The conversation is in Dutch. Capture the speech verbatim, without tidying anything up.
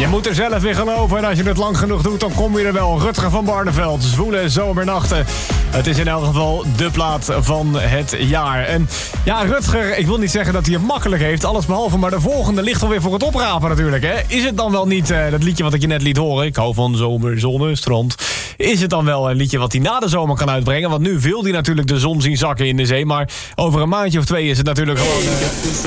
Je moet er zelf in geloven en als je het lang genoeg doet, dan kom je er wel. Rutger van Barneveld, Zwoele zomernachten. Het is in elk geval de plaat van het jaar. En ja, Rutger, ik wil niet zeggen dat hij het makkelijk heeft, alles behalve, maar de volgende ligt alweer voor het oprapen natuurlijk, hè. Is het dan wel niet uh, dat liedje wat ik je net liet horen? Ik hou van zomer, zonne, strand. Is het dan wel een liedje wat hij na de zomer kan uitbrengen? Want nu wil hij natuurlijk de zon zien zakken in de zee, maar over een maandje of twee is het natuurlijk gewoon... Uh,